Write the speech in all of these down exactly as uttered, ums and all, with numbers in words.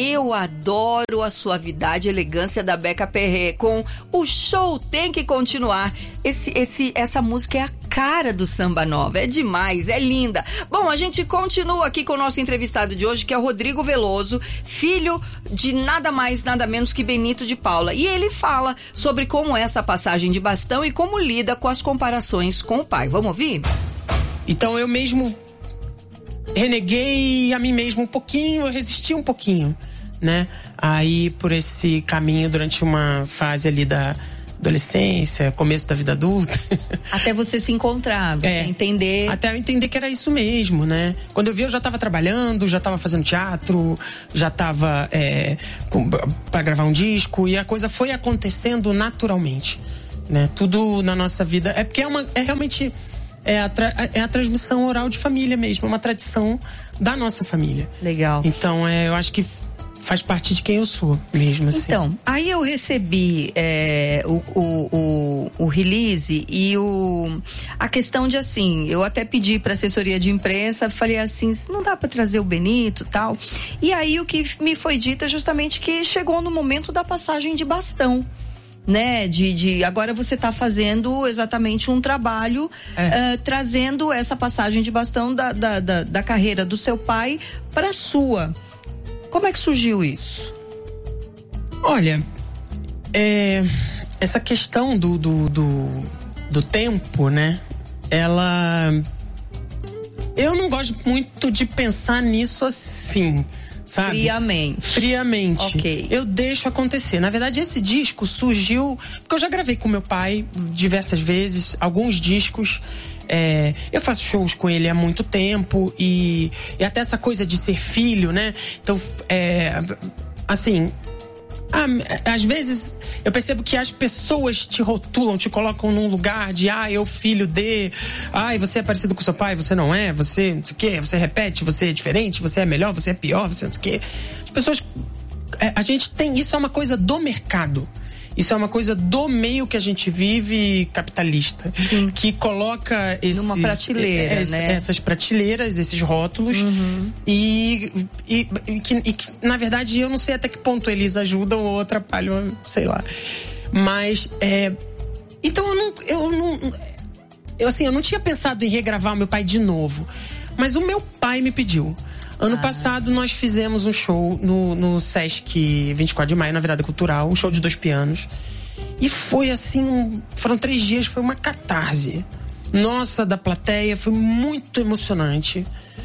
Eu adoro a suavidade e elegância da Beca Perré com O Show Tem Que Continuar. Esse, esse, essa música é a cara do Samba Nova, é demais, é linda. Bom, a gente continua aqui com o nosso entrevistado de hoje, que é o Rodrigo Veloso, filho de nada mais, nada menos que Benito de Paula. E ele fala sobre como é essa passagem de bastão e como lida com as comparações com o pai. Vamos ouvir? Então eu mesmo reneguei a mim mesmo um pouquinho, eu resisti um pouquinho, né? Aí por esse caminho durante uma fase ali da adolescência, começo da vida adulta. Até você se encontrar, você é, entender. Até eu entender que era isso mesmo, né? Quando eu vi, eu já tava trabalhando, já tava fazendo teatro, já tava é, com, pra gravar um disco, e a coisa foi acontecendo naturalmente, né? Tudo na nossa vida. É porque é, uma, é realmente é a, tra, é a transmissão oral de família mesmo, é uma tradição da nossa família. Legal. Então, é, eu acho que faz parte de quem eu sou mesmo, assim. Então, aí eu recebi é, o, o, o, o release e o, a questão de assim, eu até pedi pra assessoria de imprensa, falei assim, não dá pra trazer o Benito e tal. E aí o que me foi dito é justamente que chegou no momento da passagem de bastão. Né, de, de agora você está fazendo exatamente um trabalho é. uh, trazendo essa passagem de bastão da, da, da, da carreira do seu pai para a sua. Como é que surgiu isso? Olha, é, essa questão do, do, do, do tempo, né? Ela... Eu não gosto muito de pensar nisso assim, sabe? Friamente. Friamente. Ok. Eu deixo acontecer. Na verdade, esse disco surgiu... Porque eu já gravei com meu pai diversas vezes, alguns discos... É, eu faço shows com ele há muito tempo e, e até essa coisa de ser filho, né? Então, é, assim, a, às vezes eu percebo que as pessoas te rotulam, te colocam num lugar de, ah, eu filho de, ai, você é parecido com seu pai, você não é, você não sei o quê, você repete, você é diferente, você é melhor, você é pior, você não sei o quê. As pessoas, a gente tem, isso é uma coisa do mercado. Isso é uma coisa do meio que a gente vive capitalista. Sim. Que coloca esses, numa prateleira, es, né? essas prateleiras, esses rótulos. Uhum. e, e, e, que, e que, na verdade, eu não sei até que ponto eles ajudam ou atrapalham, sei lá. Mas, é, então eu não, eu não, eu, assim, eu não tinha pensado em regravar o meu pai de novo. Mas o meu pai me pediu. Ano ah. passado nós fizemos um show no, no Sesc vinte e quatro de maio, na Virada Cultural, um show de dois pianos. E foi assim, um, foram três dias, foi uma catarse. Nossa, da plateia, foi muito emocionante.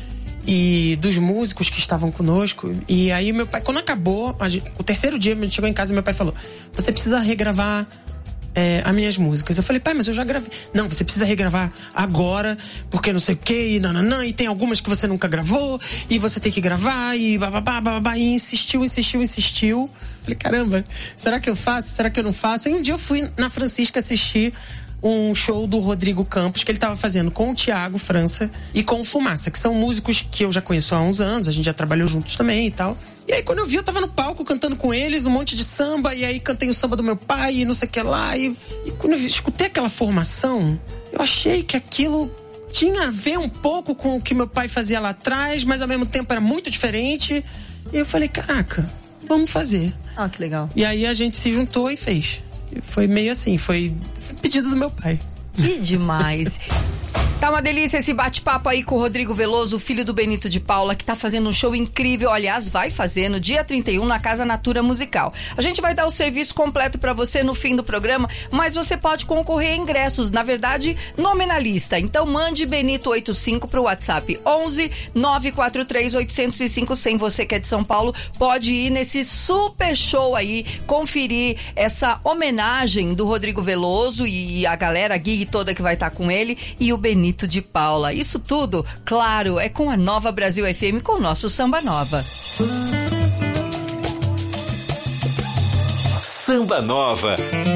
E dos músicos que estavam conosco. E aí meu pai, quando acabou, a gente, o terceiro dia, a gente chegou em casa e meu pai falou, você precisa regravar É, as minhas músicas. Eu falei, pai, mas eu já gravei. Não, você precisa regravar agora, porque não sei o que, e nananã, e tem algumas que você nunca gravou, e você tem que gravar, e bababá, bababá, e insistiu, insistiu, insistiu. Falei, caramba, será que eu faço? Será que eu não faço? E um dia eu fui na Francisca assistir um show do Rodrigo Campos, que ele estava fazendo com o Thiago França e com o Fumaça, que são músicos que eu já conheço há uns anos, a gente já trabalhou juntos também e tal. E aí quando eu vi, eu tava no palco cantando com eles um monte de samba, e aí cantei o samba do meu pai e não sei o que lá, e, e quando eu escutei aquela formação, eu achei que aquilo tinha a ver um pouco com o que meu pai fazia lá atrás, mas ao mesmo tempo era muito diferente, e eu falei, caraca, vamos fazer. Ah, que legal. E aí a gente se juntou e fez. Foi meio assim, foi pedido do meu pai. Que demais. Tá uma delícia esse bate-papo aí com o Rodrigo Veloso, filho do Benito de Paula, que tá fazendo um show incrível. Aliás, vai fazer no dia trinta e um na Casa Natura Musical. A gente vai dar o serviço completo pra você no fim do programa, mas você pode concorrer a ingressos, na verdade, nominalista. Então mande Benito oitenta e cinco pro WhatsApp onze nove quatro três oito zero cinco zero zero. Você que é de São Paulo, pode ir nesse super show aí, conferir essa homenagem do Rodrigo Veloso e a galera, a gig toda que vai estar com ele, e o Benito de Paula. Isso tudo, claro, é com a Nova Brasil F M, com o nosso Samba Nova. Samba Nova.